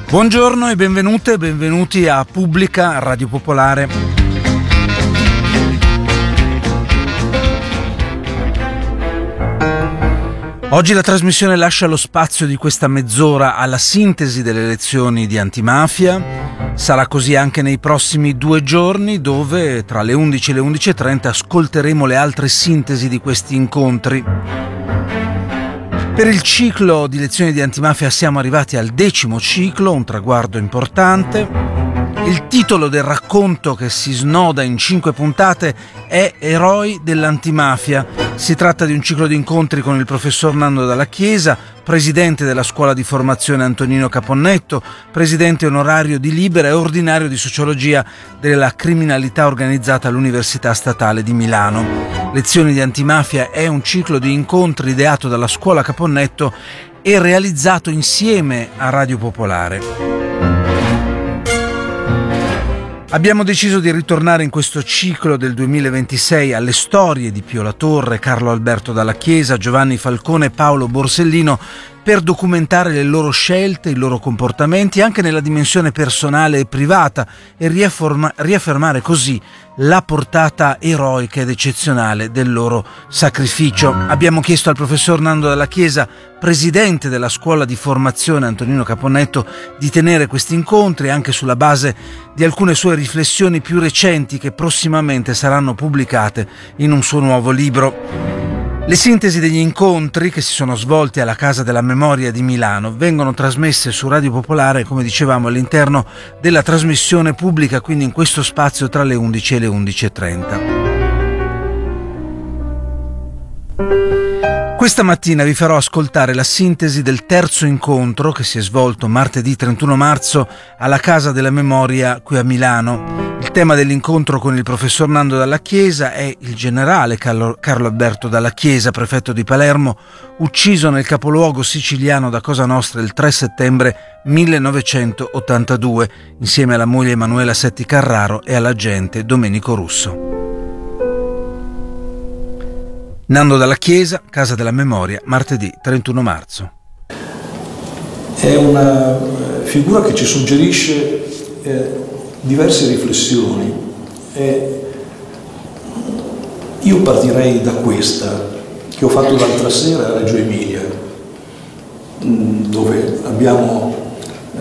Buongiorno e benvenute e benvenuti a Pubblica Radio Popolare. Oggi la trasmissione lascia lo spazio di questa mezz'ora alla sintesi delle elezioni di antimafia. Sarà così anche nei prossimi 2 giorni, dove tra le 11 e le 11.30 ascolteremo le altre sintesi di questi incontri. Per il ciclo di lezioni di antimafia siamo arrivati al 10° ciclo, un traguardo importante. Il titolo del racconto, che si snoda in 5 puntate, è Eroi dell'antimafia. Si tratta di un ciclo di incontri con il professor Nando Dalla Chiesa, presidente della scuola di formazione Antonino Caponnetto, presidente onorario di Libera e ordinario di sociologia della criminalità organizzata all'Università Statale di Milano. Lezioni di antimafia è un ciclo di incontri ideato dalla scuola Caponnetto e realizzato insieme a Radio Popolare. Abbiamo deciso di ritornare in questo ciclo del 2026 alle storie di Pio La Torre, Carlo Alberto Dalla Chiesa, Giovanni Falcone e Paolo Borsellino per documentare le loro scelte, i loro comportamenti anche nella dimensione personale e privata e riaffermare così la portata eroica ed eccezionale del loro sacrificio. Abbiamo chiesto al professor Nando Dalla Chiesa, presidente della scuola di formazione Antonino Caponnetto, di tenere questi incontri anche sulla base di alcune sue riflessioni più recenti che prossimamente saranno pubblicate in un suo nuovo libro. Le sintesi degli incontri, che si sono svolti alla Casa della Memoria di Milano, vengono trasmesse su Radio Popolare, come dicevamo, all'interno della trasmissione pubblica, quindi in questo spazio tra le 11 e le 11.30. Questa mattina vi farò ascoltare la sintesi del terzo incontro che si è svolto martedì 31 marzo alla Casa della Memoria qui a Milano. Il tema dell'incontro con il professor Nando Dalla Chiesa è il generale Carlo Alberto Dalla Chiesa, prefetto di Palermo, ucciso nel capoluogo siciliano da Cosa Nostra il 3 settembre 1982, insieme alla moglie Emanuela Setti Carraro e all'agente Domenico Russo. Nando Dalla Chiesa, Casa della Memoria, martedì 31 marzo. È una figura che ci suggerisce diverse riflessioni. Io partirei da questa, che ho fatto l'altra sera a Reggio Emilia, dove abbiamo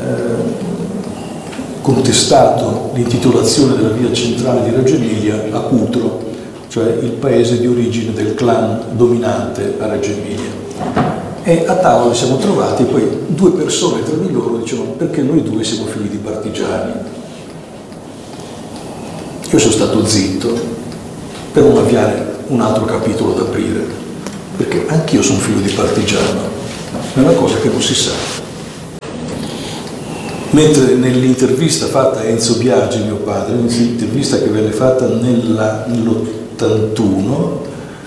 contestato l'intitolazione della via centrale di Reggio Emilia a Cutro, cioè il paese di origine del clan dominante a Reggio Emilia. E a tavola ci siamo trovati e poi 2 persone tra di loro dicevano: perché noi 2 siamo figli di partigiani. Io sono stato zitto per non avviare un altro capitolo da aprire, perché anch'io sono figlio di partigiano, è una cosa che non si sa. Mentre nell'intervista fatta a Enzo Biagi, mio padre, un'intervista che venne fatta nell'81,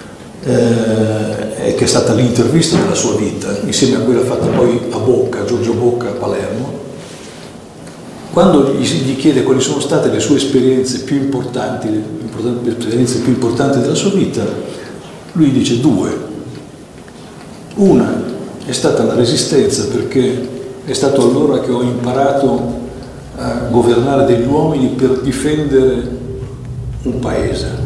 che è stata l'intervista della sua vita, insieme a quella fatta poi a Giorgio Bocca a Palermo, quando gli chiede quali sono state le sue esperienze più importanti, le esperienze più importanti della sua vita, lui dice 2. Una è stata la Resistenza, perché è stato allora che ho imparato a governare degli uomini per difendere un paese.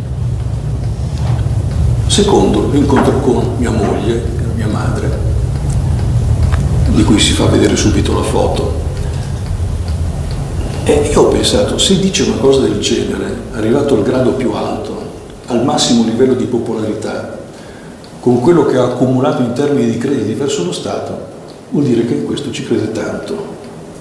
Secondo, l'incontro con mia moglie, mia madre, di cui si fa vedere subito la foto. E io ho pensato, se dice una cosa del genere, arrivato al grado più alto, al massimo livello di popolarità, con quello che ha accumulato in termini di crediti verso lo Stato, vuol dire che in questo ci crede tanto.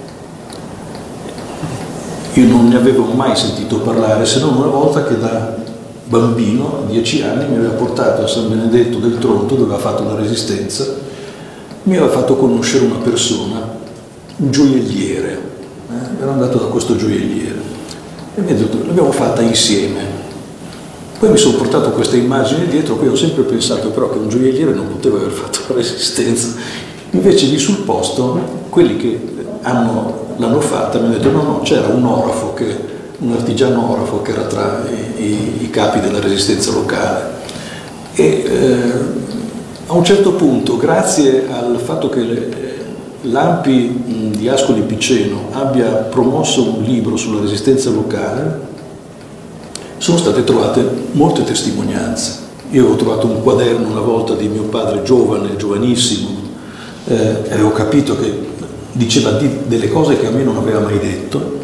Io non ne avevo mai sentito parlare, se non una volta che da bambino, a 10 anni, mi aveva portato a San Benedetto del Tronto, dove ha fatto la Resistenza, mi aveva fatto conoscere una persona, un gioielliere. Ero andato da questo gioielliere e mi ha detto: l'abbiamo fatta insieme. Poi mi sono portato questa immagine dietro, poi ho sempre pensato però che un gioielliere non poteva aver fatto la Resistenza. Invece lì sul posto, quelli che l'hanno fatta mi hanno detto: no, c'era un artigiano orafo che era tra i capi della Resistenza locale. E a un certo punto, grazie al fatto che l'ANPI di Ascoli Piceno abbia promosso un libro sulla resistenza locale, sono state trovate molte testimonianze. Io avevo trovato un quaderno una volta di mio padre giovane, giovanissimo, e avevo capito che diceva delle cose che a me non aveva mai detto,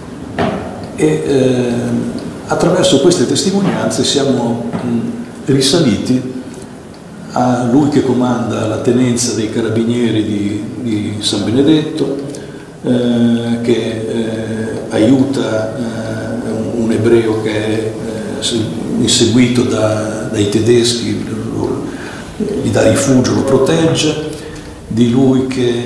e attraverso queste testimonianze siamo risaliti a lui che comanda la tenenza dei carabinieri di San Benedetto, che aiuta un ebreo che è inseguito dai tedeschi, gli dà rifugio, lo protegge, di lui che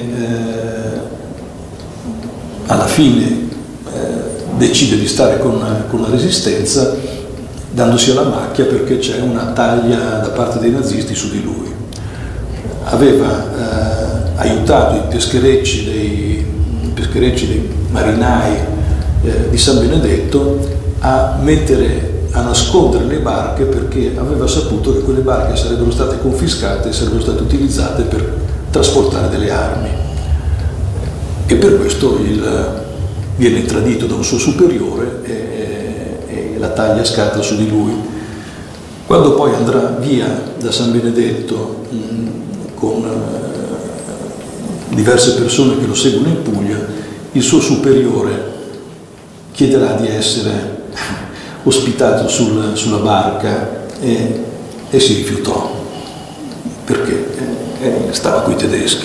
alla fine decide di stare con la resistenza, dandosi alla macchia perché c'è una taglia da parte dei nazisti su di lui. Aveva aiutato i pescherecci dei marinai di San Benedetto a nascondere le barche, perché aveva saputo che quelle barche sarebbero state confiscate e sarebbero state utilizzate per trasportare delle armi. E per questo viene tradito da un suo superiore e la taglia scatta su di lui. Quando poi andrà via da San Benedetto con diverse persone che lo seguono in Puglia, il suo superiore chiederà di essere ospitato sulla barca e si rifiutò perché stava coi tedeschi.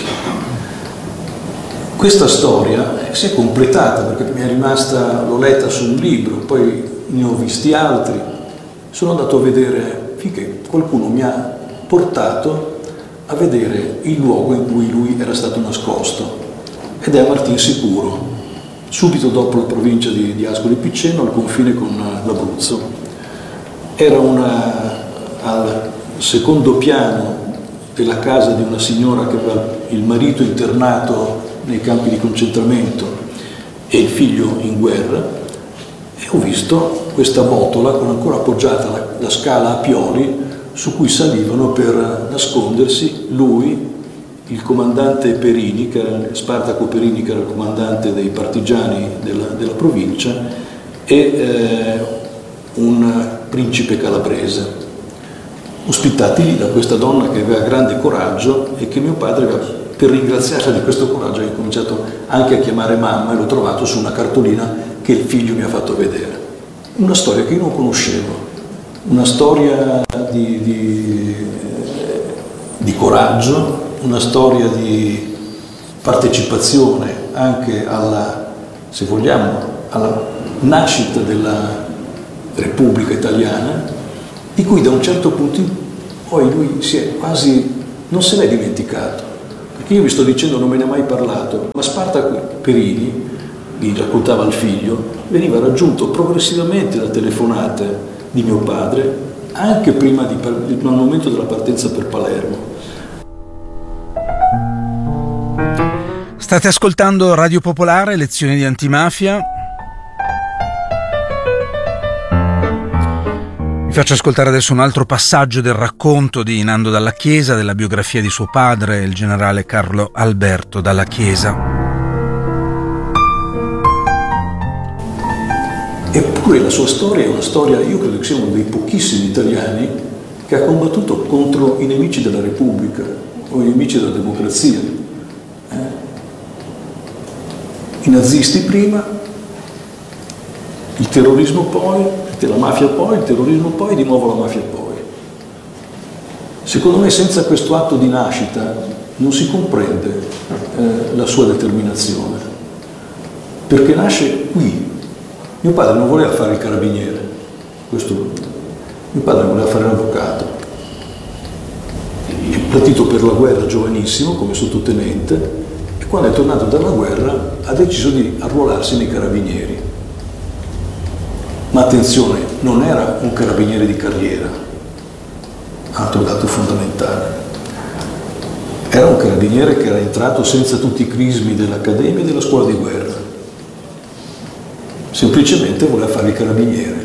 Questa storia si è completata perché mi è rimasta, l'ho letta su un libro, poi ne ho visti altri, sono andato a vedere, finché qualcuno mi ha portato a vedere il luogo in cui lui era stato nascosto, ed è a Martinsicuro, subito dopo la provincia di Ascoli Piceno, al confine con l'Abruzzo. Era al secondo piano della casa di una signora che aveva il marito internato nei campi di concentramento e il figlio in guerra, e ho visto questa botola con ancora appoggiata la scala a pioli su cui salivano per nascondersi lui, il comandante Perini, Spartaco Perini, che era il comandante dei partigiani della provincia, e un principe calabrese, ospitati lì da questa donna che aveva grande coraggio e che mio padre, per ringraziarla di questo coraggio, ha cominciato anche a chiamare mamma, e l'ho trovato su una cartolina che il figlio mi ha fatto vedere. Una storia che io non conoscevo, una storia di coraggio, una storia di partecipazione anche se vogliamo, alla nascita della Repubblica Italiana, di cui da un certo punto in poi lui non se n'è dimenticato. Perché io vi sto dicendo, non me ne ha mai parlato, ma Spartaco Perini, mi raccontava il figlio, veniva raggiunto progressivamente da telefonate di mio padre, anche prima del momento della partenza per Palermo. State ascoltando Radio Popolare, lezioni di antimafia. Vi faccio ascoltare adesso un altro passaggio del racconto di Nando Dalla Chiesa, della biografia di suo padre, il generale Carlo Alberto Dalla Chiesa. Eppure la sua storia è una storia, io credo che sia uno dei pochissimi italiani che ha combattuto contro i nemici della Repubblica o i nemici della democrazia. I nazisti prima, il terrorismo poi, la mafia poi, il terrorismo poi, di nuovo la mafia poi. Secondo me senza questo atto di nascita non si comprende la sua determinazione, perché nasce qui. Mio padre non voleva fare il carabiniere, mio padre voleva fare l'avvocato. È partito per la guerra giovanissimo come sottotenente, e quando è tornato dalla guerra ha deciso di arruolarsi nei carabinieri. Ma attenzione, non era un carabiniere di carriera, altro dato fondamentale. Era un carabiniere che era entrato senza tutti i crismi dell'accademia e della scuola di guerra. Semplicemente voleva fare il carabiniere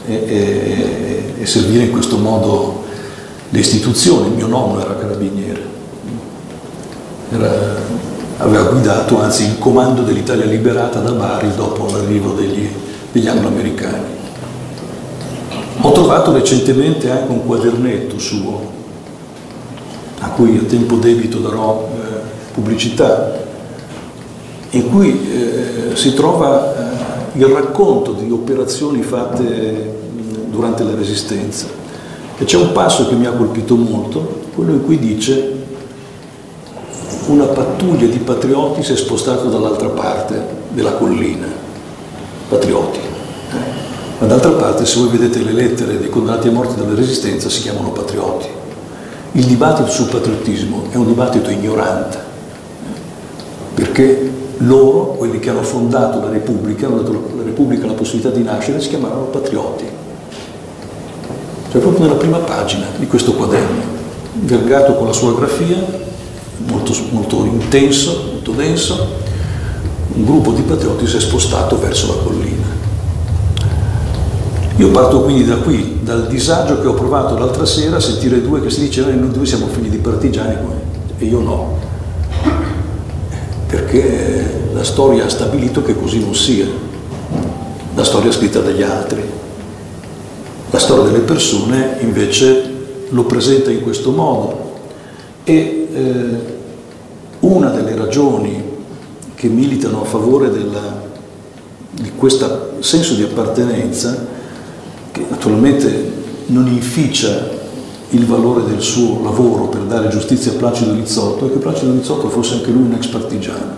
e servire in questo modo le istituzioni. Mio nonno era carabiniere, aveva guidato, anzi, il comando dell'Italia liberata da Bari dopo l'arrivo degli anglo-americani. Ho trovato recentemente anche un quadernetto suo, a cui a tempo debito darò pubblicità, in cui si trova il racconto di operazioni fatte durante la Resistenza. E c'è un passo che mi ha colpito molto, quello in cui dice: una pattuglia di patrioti si è spostata dall'altra parte della collina. Patrioti. Ma d'altra parte, se voi vedete le lettere dei condannati a morte della Resistenza, si chiamano patrioti. Il dibattito sul patriottismo è un dibattito ignorante, perché loro, quelli che hanno fondato la Repubblica, hanno dato alla Repubblica la possibilità di nascere, si chiamavano patrioti. Cioè proprio nella prima pagina di questo quaderno, vergato con la sua grafia, molto, molto intenso, molto denso, un gruppo di patrioti si è spostato verso la collina. Io parto quindi da qui, dal disagio che ho provato l'altra sera a sentire due che si dicevano: noi due siamo figli di partigiani, e io no, perché la storia ha stabilito che così non sia. La storia è scritta dagli altri, la storia delle persone invece lo presenta in questo modo. E una delle ragioni che militano a favore di questo senso di appartenenza, che naturalmente non inficia il valore del suo lavoro per dare giustizia a Placido Rizzotto, è che Placido Rizzotto fosse anche lui un ex partigiano,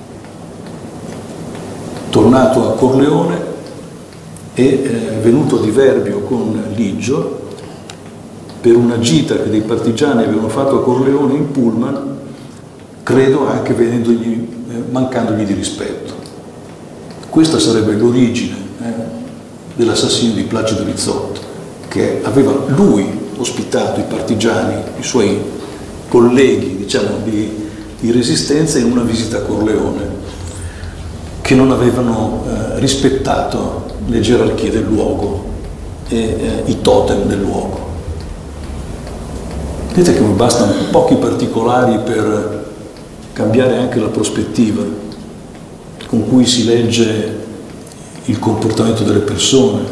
tornato a Corleone e venuto a diverbio con Liggio per una gita che dei partigiani avevano fatto a Corleone in pullman, credo anche mancandogli di rispetto. Questa sarebbe l'origine dell'assassinio di Placido Rizzotto, che aveva lui ospitato i partigiani, i suoi colleghi, diciamo, di resistenza in una visita a Corleone, che non avevano rispettato le gerarchie del luogo e i totem del luogo. Vedete che mi bastano pochi particolari per cambiare anche la prospettiva con cui si legge il comportamento delle persone.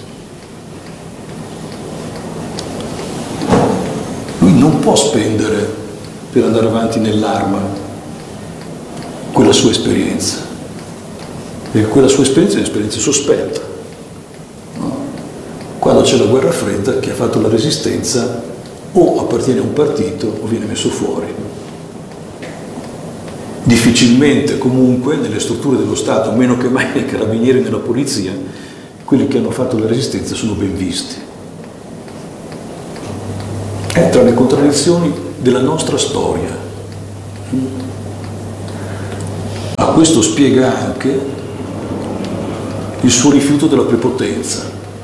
Lui non può spendere per andare avanti nell'arma quella sua esperienza, perché quella sua esperienza è un'esperienza sospetta. No? Quando c'è la guerra fredda, chi ha fatto la resistenza o appartiene a un partito o viene messo fuori. Difficilmente comunque nelle strutture dello Stato, meno che mai nei carabinieri e nella polizia, quelli che hanno fatto la resistenza sono ben visti. È tra le contraddizioni della nostra storia. Ma questo spiega anche il suo rifiuto della prepotenza,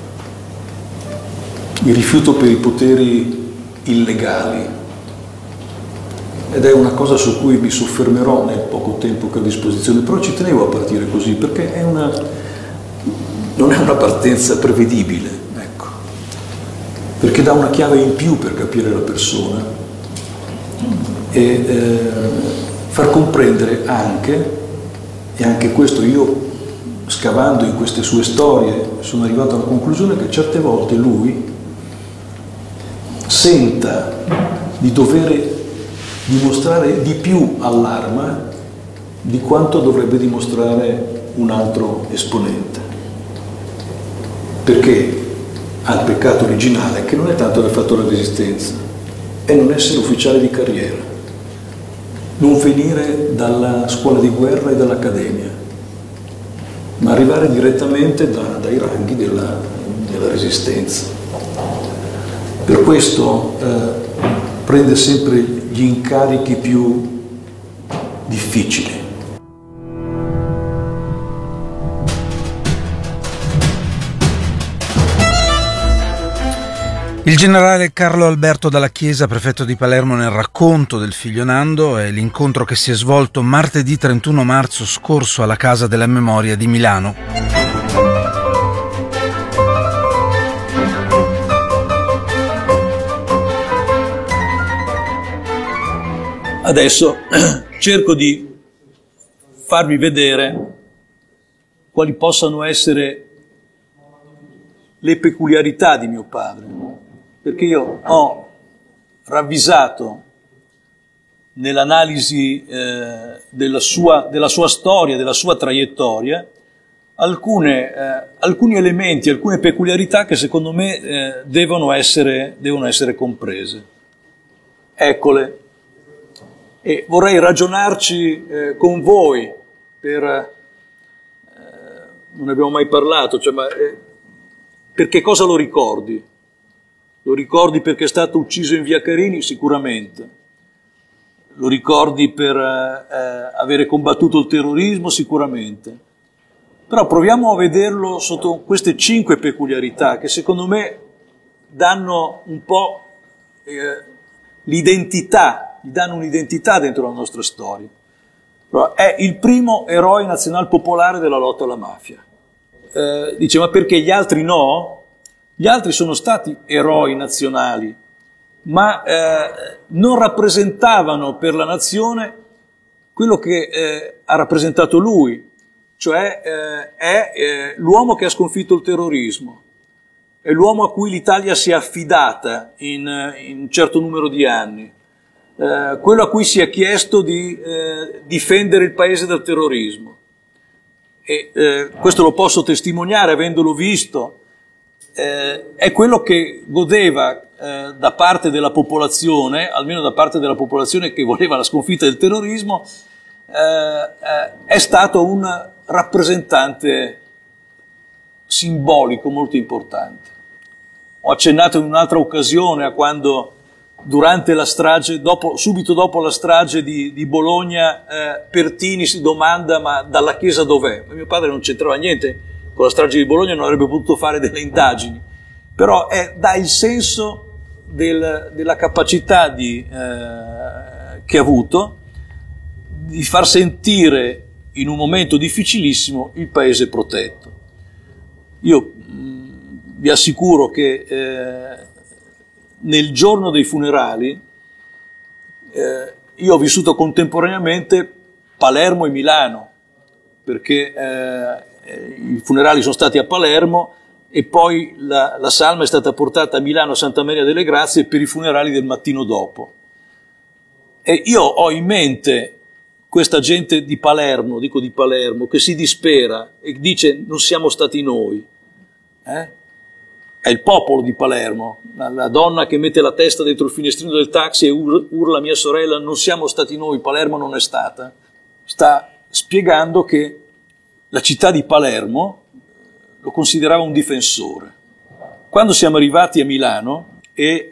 il rifiuto per i poteri illegali. Ed è una cosa su cui mi soffermerò nel poco tempo che ho a disposizione, però ci tenevo a partire così, perché non è una partenza prevedibile, ecco, perché dà una chiave in più per capire la persona e far comprendere anche, e anche questo io, scavando in queste sue storie, sono arrivato alla conclusione che certe volte lui senta di dover dimostrare di più all'arma di quanto dovrebbe dimostrare un altro esponente, perché ha il peccato originale che non è tanto aver fatto la resistenza, è non essere ufficiale di carriera, non venire dalla scuola di guerra e dall'accademia, ma arrivare direttamente dai ranghi della resistenza. Per questo prende sempre gli incarichi più difficili. Il generale Carlo Alberto Dalla Chiesa, prefetto di Palermo, nel racconto del figlio Nando, è l'incontro che si è svolto martedì 31 marzo scorso alla Casa della Memoria di Milano. Adesso cerco di farvi vedere quali possano essere le peculiarità di mio padre, perché io ho ravvisato nell'analisi della sua storia, della sua traiettoria, alcuni elementi, alcune peculiarità che secondo me devono essere comprese. Eccole. E vorrei ragionarci con voi non ne abbiamo mai parlato, per che cosa lo ricordi? Lo ricordi perché è stato ucciso in via Carini? Sicuramente. Lo ricordi per avere combattuto il terrorismo? Sicuramente. Però proviamo a vederlo sotto queste 5 peculiarità che secondo me danno un po' l'identità, gli danno un'identità dentro la nostra storia. Però è il primo eroe nazional popolare della lotta alla mafia. Dice, ma perché gli altri no? Gli altri sono stati eroi nazionali, ma non rappresentavano per la nazione quello che ha rappresentato lui, cioè è l'uomo che ha sconfitto il terrorismo, è l'uomo a cui l'Italia si è affidata in un certo numero di anni, quello a cui si è chiesto di difendere il paese dal terrorismo. E questo lo posso testimoniare avendolo visto, è quello che godeva da parte della popolazione, almeno da parte della popolazione che voleva la sconfitta del terrorismo, è stato un rappresentante simbolico molto importante. Ho accennato in un'altra occasione a quando durante la strage, subito dopo la strage di Bologna, Pertini si domanda ma dalla Chiesa dov'è? Ma mio padre non c'entrava niente con la strage di Bologna, non avrebbe potuto fare delle indagini, però dà il senso della capacità che ha avuto di far sentire in un momento difficilissimo il paese protetto. Io vi assicuro che nel giorno dei funerali io ho vissuto contemporaneamente Palermo e Milano, perché i funerali sono stati a Palermo e poi la salma è stata portata a Milano a Santa Maria delle Grazie per i funerali del mattino dopo. E io ho in mente questa gente di Palermo, dico di Palermo, che si dispera e dice non siamo stati noi. È il popolo di Palermo, la donna che mette la testa dentro il finestrino del taxi e urla mia sorella non siamo stati noi, Palermo non è stata. Sta spiegando che la città di Palermo lo considerava un difensore. Quando siamo arrivati a Milano e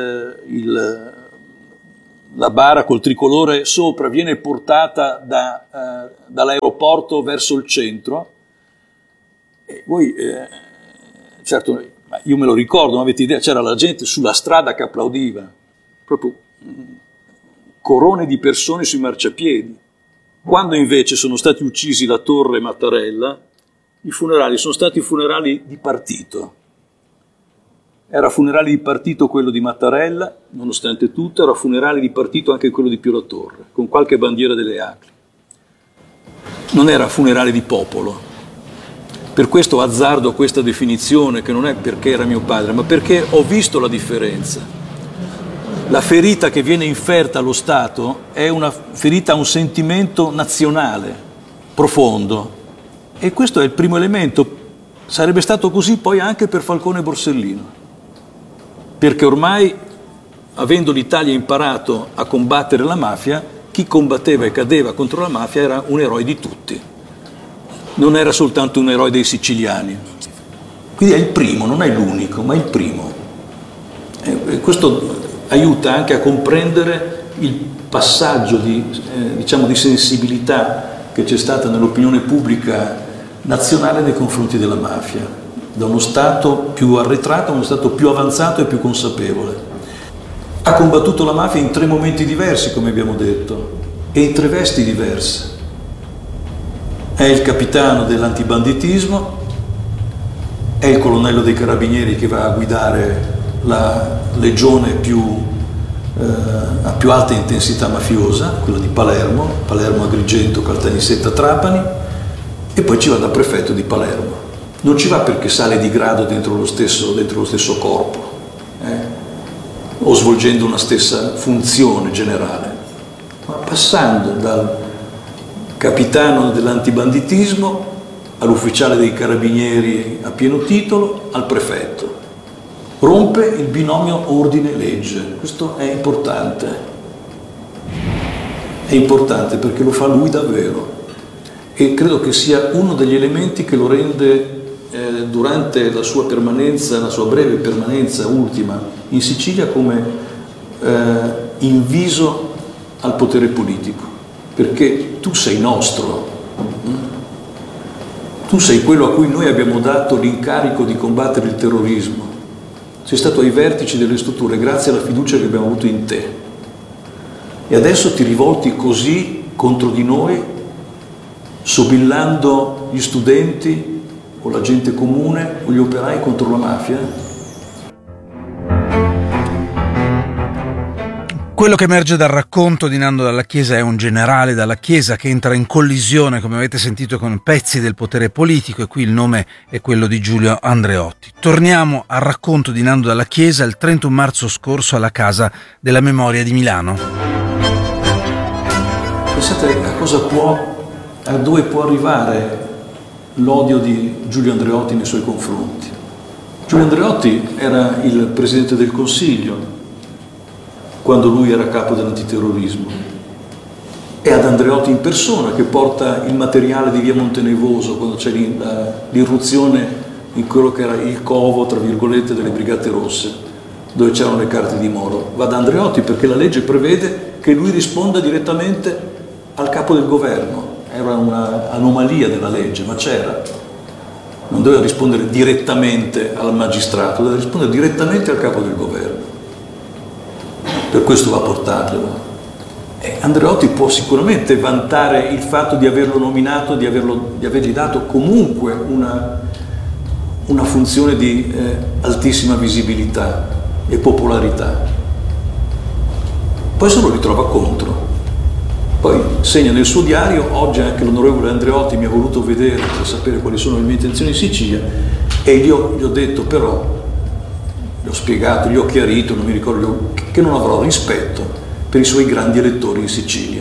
la bara col tricolore sopra viene portata dall'aeroporto verso il centro, e voi, certo, io me lo ricordo, non avete idea, c'era la gente sulla strada che applaudiva, proprio corone di persone sui marciapiedi. Quando invece sono stati uccisi La Torre e Mattarella, i funerali sono stati funerali di partito. Era funerale di partito quello di Mattarella, nonostante tutto, era funerale di partito anche quello di Pio La Torre, con qualche bandiera delle Acli. Non era funerale di popolo. Per questo azzardo questa definizione, che non è perché era mio padre, ma perché ho visto la differenza. La ferita che viene inferta allo Stato è una ferita a un sentimento nazionale, profondo. E questo è il primo elemento. Sarebbe stato così poi anche per Falcone e Borsellino. Perché ormai, avendo l'Italia imparato a combattere la mafia, chi combatteva e cadeva contro la mafia era un eroe di tutti. Non era soltanto un eroe dei siciliani. Quindi è il primo, non è l'unico, ma il primo. E questo aiuta anche a comprendere il passaggio di sensibilità che c'è stata nell'opinione pubblica nazionale nei confronti della mafia, da uno Stato più arretrato a uno Stato più avanzato e più consapevole. Ha combattuto la mafia in 3 momenti diversi, come abbiamo detto, e in 3 vesti diverse. È il capitano dell'antibanditismo, è il colonnello dei carabinieri che va a guidare la legione più a più alta intensità mafiosa, quella di Palermo, Agrigento, Caltanissetta, Trapani, e poi ci va da prefetto di Palermo. Non ci va perché sale di grado dentro lo stesso corpo, o svolgendo una stessa funzione generale, ma passando dal capitano dell'antibanditismo all'ufficiale dei carabinieri a pieno titolo al prefetto. Rompe il binomio ordine-legge. Questo è importante perché lo fa lui davvero, e credo che sia uno degli elementi che lo rende durante la sua permanenza, la sua breve permanenza ultima in Sicilia, come inviso al potere politico, perché tu sei nostro, tu sei quello a cui noi abbiamo dato l'incarico di combattere il terrorismo, sei stato ai vertici delle strutture grazie alla fiducia che abbiamo avuto in te, e adesso ti rivolti così contro di noi, sobillando gli studenti o la gente comune o gli operai contro la mafia? Quello che emerge dal racconto di Nando Dalla Chiesa è un generale Dalla Chiesa che entra in collisione, come avete sentito, con pezzi del potere politico, e qui il nome è quello di Giulio Andreotti. Torniamo al racconto di Nando Dalla Chiesa il 31 marzo scorso alla Casa della Memoria di Milano. Pensate a dove può arrivare l'odio di Giulio Andreotti nei suoi confronti. Giulio Andreotti era il presidente del Consiglio quando lui era capo dell'antiterrorismo. È ad Andreotti in persona che porta il materiale di via Montenevoso quando c'è l'irruzione in quello che era il covo, tra virgolette, delle Brigate Rosse, dove c'erano le carte di Moro. Va da Andreotti perché la legge prevede che lui risponda direttamente al capo del governo. Era un'anomalia della legge, ma c'era. Non doveva rispondere direttamente al magistrato, doveva rispondere direttamente al capo del governo. Per questo va a portarglielo. E Andreotti può sicuramente vantare il fatto di averlo nominato, di avergli dato comunque una funzione di altissima visibilità e popolarità. Poi se lo ritrova contro. Poi segna nel suo diario: oggi anche l'onorevole Andreotti mi ha voluto vedere per sapere quali sono le mie intenzioni in Sicilia, e io gli ho detto, però, gli ho spiegato, gli ho chiarito, non mi ricordo, che non avrò rispetto per i suoi grandi elettori in Sicilia.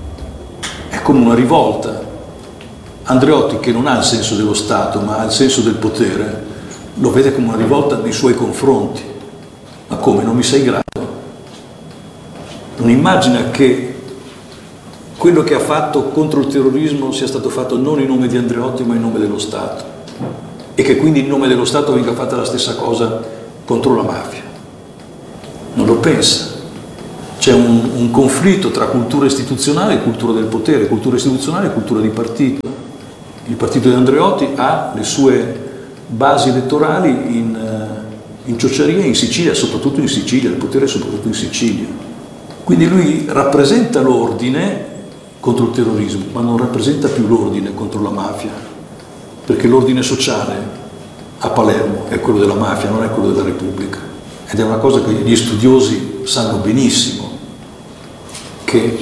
È come una rivolta. Andreotti, che non ha il senso dello Stato ma ha il senso del potere, lo vede come una rivolta nei suoi confronti. Ma come, non mi sei grato? Non immagina che quello che ha fatto contro il terrorismo sia stato fatto non in nome di Andreotti ma in nome dello Stato, e che quindi in nome dello Stato venga fatta la stessa cosa contro la mafia. Non lo pensa. C'è un conflitto tra cultura istituzionale e cultura del potere, cultura istituzionale e cultura di partito. Il partito di Andreotti ha le sue basi elettorali in Ciociaria, in Sicilia, soprattutto in Sicilia, il potere soprattutto in Sicilia. Quindi lui rappresenta l'ordine contro il terrorismo, ma non rappresenta più l'ordine contro la mafia, perché l'ordine sociale a Palermo è quello della mafia, non è quello della Repubblica. Ed è una cosa che gli studiosi sanno benissimo, che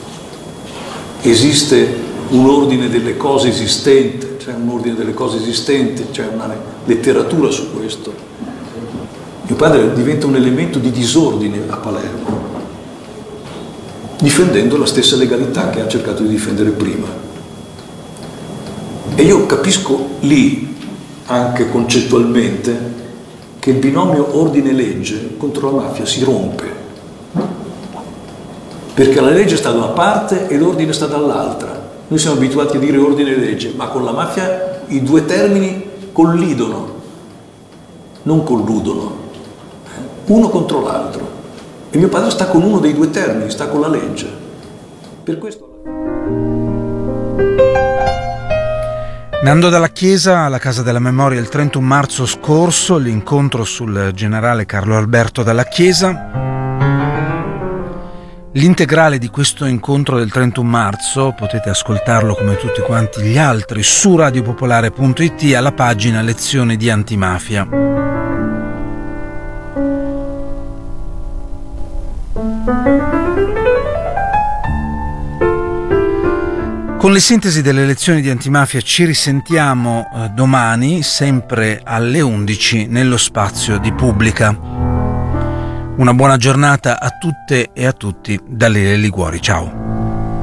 esiste un ordine delle cose esistente, c'è un ordine delle cose esistenti, c'è una letteratura su questo. Mio padre diventa un elemento di disordine a Palermo, difendendo la stessa legalità che ha cercato di difendere prima. E io capisco lì, anche concettualmente, che il binomio ordine-legge contro la mafia si rompe, perché la legge sta da una parte e l'ordine sta dall'altra. Noi siamo abituati a dire ordine e legge, ma con la mafia i due termini collidono, non colludono, uno contro l'altro. E mio padre sta con uno dei due termini, sta con la legge. Per questo... Nando Dalla Chiesa alla Casa della Memoria il 31 marzo scorso, l'incontro sul generale Carlo Alberto Dalla Chiesa. L'integrale di questo incontro del 31 marzo potete ascoltarlo come tutti quanti gli altri su radiopopolare.it alla pagina Lezioni di Antimafia. Con le sintesi delle elezioni di Antimafia ci risentiamo domani, sempre alle 11, nello spazio di Pubblica. Una buona giornata a tutte e a tutti da Lele Liguori. Ciao.